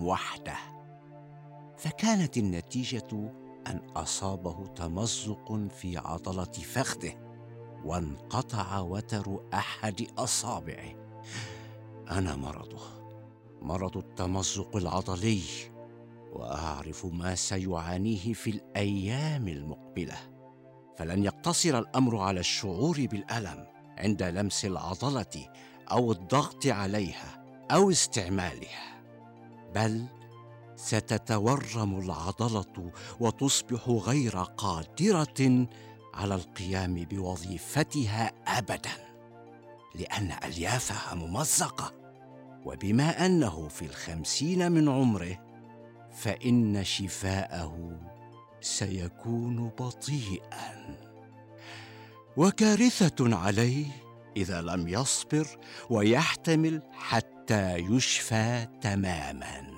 يوم وحده. فكانت النتيجة أن أصابه تمزق في عضلة فخذه وانقطع وتر أحد أصابعه. أنا مرض التمزق العضلي، وأعرف ما سيعانيه في الأيام المقبلة. فلن يقتصر الأمر على الشعور بالألم عند لمس العضلة أو الضغط عليها أو استعمالها، بل ستتورم العضلة وتصبح غير قادرة على القيام بوظيفتها أبداً، لأن أليافها ممزقة. وبما أنه في 50 من عمره، فإن شفاءه سيكون بطيئاً، وكارثة عليه إذا لم يصبر ويحتمل حتى يشفى تماماً.